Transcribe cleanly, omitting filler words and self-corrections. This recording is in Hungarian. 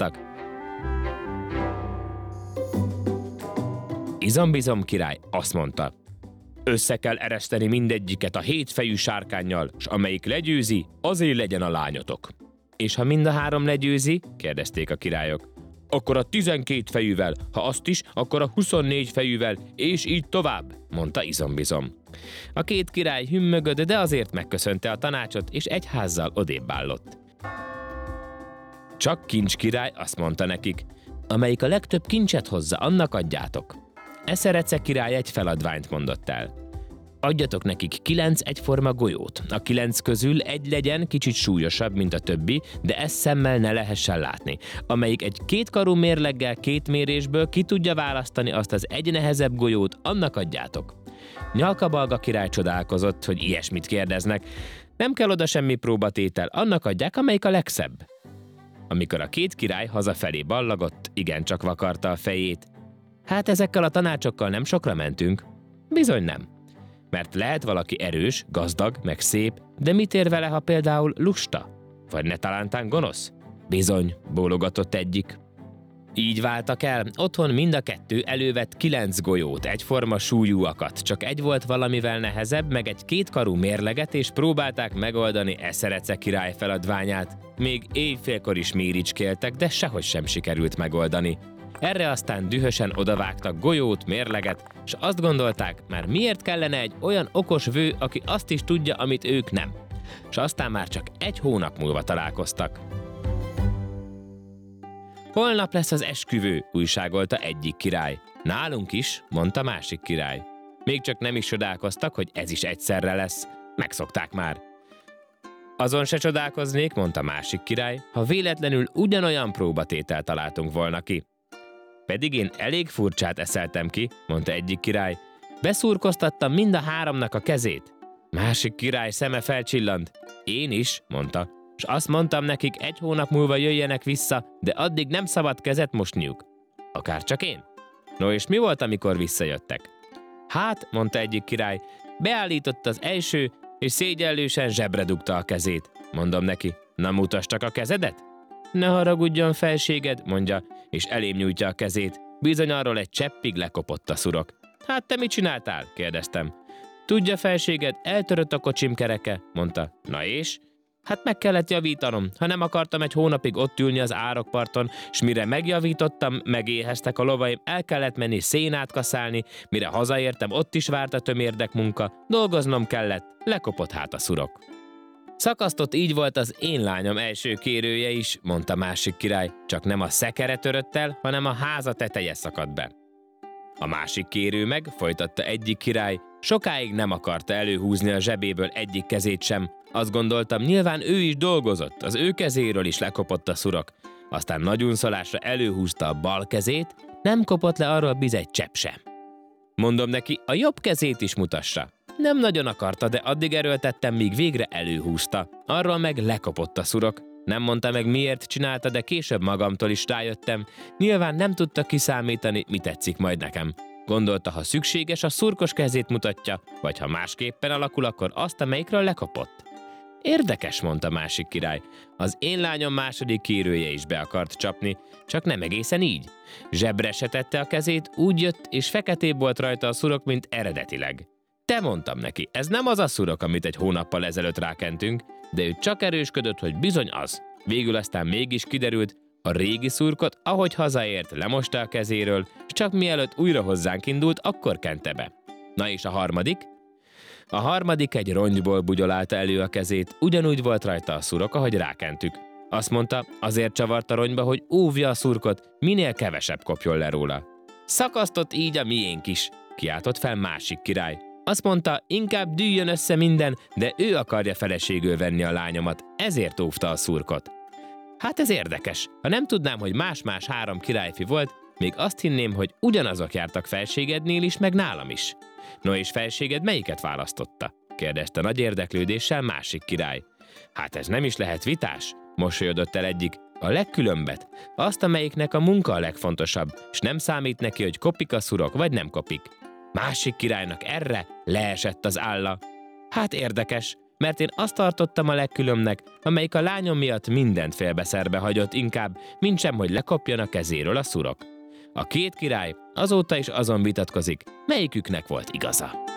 csodálkoztak. Izombizom király azt mondta: össze kell ereszteni mindegyiket a 7 fejű sárkánnyal, s amelyik legyőzi, azért legyen a lányotok. És ha mind a 3 legyőzi, kérdezték a királyok, akkor a 12 fejűvel, ha azt is, akkor a 24 fejűvel, és így tovább, mondta Izombizom. A 2 király hümmögött, de azért megköszönte a tanácsot, és egy házzal odébb állott. Csak Kincs király azt mondta nekik: amelyik a legtöbb kincset hozza, annak adjátok. Eszerece király egy feladványt mondott el. Adjatok nekik 9 egyforma golyót. A 9 közül egy legyen kicsit súlyosabb, mint a többi, de ezt szemmel ne lehessen látni. Amelyik egy 2 karú mérleggel 2 mérésből ki tudja választani azt az egy nehezebb golyót, annak adjátok. Nyalkabalga király csodálkozott, hogy ilyesmit kérdeznek. Nem kell oda semmi próbatétel, annak adják, amelyik a legszebb. Amikor a 2 király hazafelé ballagott, igencsak vakarta a fejét. Hát ezekkel a tanácsokkal nem sokra mentünk. Bizony nem. Mert lehet valaki erős, gazdag, meg szép, de mit ér vele, ha például lusta? Vagy ne talántán gonosz? Bizony, bólogatott egyik. Így váltak el, otthon mind a 2 elővett 9 golyót, egyforma súlyúakat, csak egy volt valamivel nehezebb, meg egy 2 karú mérleget, és próbálták megoldani Eszerece király feladványát. Még éjfélkor is méricskéltek, de sehogy sem sikerült megoldani. Erre aztán dühösen odavágtak golyót, mérleget, és azt gondolták, már miért kellene egy olyan okos vő, aki azt is tudja, amit ők nem. És aztán már csak 1 hónap múlva találkoztak. Holnap lesz az esküvő, újságolta egyik király. Nálunk is, mondta másik király. Még csak nem is csodálkoztak, hogy ez is egyszerre lesz. Megszokták már. Azon se csodálkoznék, mondta másik király, ha véletlenül ugyanolyan próbatételt találtunk volna ki. Pedig én elég furcsát eszeltem ki, mondta egyik király. Beszúrkoztattam mind a 3-nak a kezét. Másik király szeme felcsillant. Én is, mondta, és azt mondtam nekik, 1 hónap múlva jöjjenek vissza, de addig nem szabad kezet mosniuk. Akárcsak én? No, és mi volt, amikor visszajöttek? Hát, mondta egyik király, beállított az első, és szégyellősen zsebre dugta a kezét. Mondom neki, na mutasd a kezedet? Ne haragudjon, felséged, mondja, és elém nyújtja a kezét. Bizony arról egy cseppig lekopott a szurok. Hát te mit csináltál? Kérdeztem. Tudja, felséged, eltörött a kocsim kereke, mondta. Na és? Hát meg kellett javítanom, ha nem akartam 1 hónapig ott ülni az árokparton, s mire megjavítottam, megéheztek a lovaim, el kellett menni szénát kaszálni, mire hazaértem, ott is várt a tömérdek munka, dolgoznom kellett, lekopott hát a szurok. Szakasztott így volt az én lányom első kérője is, mondta másik király, csak nem a szekere törött el, hanem a háza teteje szakadt be. A másik kérő meg, folytatta egyik király, sokáig nem akarta előhúzni a zsebéből egyik kezét sem. Azt gondoltam, nyilván ő is dolgozott, az ő kezéről is lekopott a szurok. Aztán nagyunszolásra előhúzta a bal kezét, nem kopott le arról egy csepp sem. Mondom neki, a jobb kezét is mutassa. Nem nagyon akarta, de addig erőltettem, míg végre előhúzta. Arról meg lekopott a szurok. Nem mondta meg, miért csinálta, de később magamtól is rájöttem. Nyilván nem tudta kiszámítani, mi tetszik majd nekem. Gondolta, ha szükséges, a szurkos kezét mutatja, vagy ha másképpen alakul, akkor azt, amelyikről lekopott. Érdekes, mondta másik király. Az én lányom második kérője is be akart csapni, csak nem egészen így. Zsebre se tette a kezét, úgy jött, és feketébb volt rajta a szurok, mint eredetileg. Te, mondtam neki, ez nem az a szurok, amit 1 hónappal ezelőtt rákentünk, de ő csak erősködött, hogy bizony az. Végül aztán mégis kiderült, a régi szurkot, ahogy hazaért, lemosta a kezéről, és csak mielőtt újra hozzánk indult, akkor kente be. Na és a harmadik? A harmadik egy rongyból bugyolálta elő a kezét, ugyanúgy volt rajta a szurok, ahogy rákentük. Azt mondta, azért csavart a rongyba, hogy óvja a szurkot, minél kevesebb kopjon le róla. Szakasztott így a miénk is, kiáltott fel másik király. Azt mondta, inkább dűljön össze minden, de ő akarja feleségül venni a lányomat, ezért óvta a szurkot. Hát ez érdekes, ha nem tudnám, hogy más-más 3 királyfi volt, még azt hinném, hogy ugyanazok jártak felségednél is, meg nálam is. No és felséged melyiket választotta? Kérdezte nagy érdeklődéssel másik király. Hát ez nem is lehet vitás, mosolyodott el egyik. A legkülönbet, azt, amelyiknek a munka a legfontosabb, és nem számít neki, hogy kopik a szurok, vagy nem kopik. Másik királynak erre leesett az álla. Hát érdekes, mert én azt tartottam a legkülönbnek, amelyik a lányom miatt mindent félbeszerbe hagyott inkább, mintsem, hogy lekopjon a kezéről a szurok. A két király azóta is azon vitatkozik, melyiküknek volt igaza.